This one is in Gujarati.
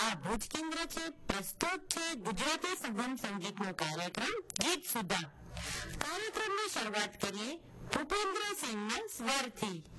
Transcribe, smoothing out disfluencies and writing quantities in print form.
આ ભુજ કેન્દ્રથી પ્રસ્તુત છે ગુજરાતી સુગમ સંગીતનો કાર્યક્રમ ગીત સુધા. કાર્યક્રમની શરૂઆત કરીએ ભૂપેન્દ્રસિંહના સ્વરથી.